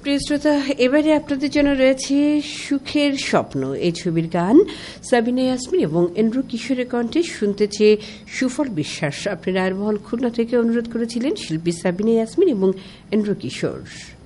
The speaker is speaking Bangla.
প্রিয় শ্রোতা, এবারে আপনাদের জন্য রয়েছে সুখের স্বপ্ন। এই ছবির গান সাবিনা ইয়াসমিন এবং এন্ড্রু কিশোরের কণ্ঠে শুনতে চেয়ে সুফল বিশ্বাস আপনি রায়েরমহল খুলনা থেকে অনুরোধ করেছিলেন শিল্পী সাবিনা ইয়াসমিন এবং এন্ড্রু কিশোর।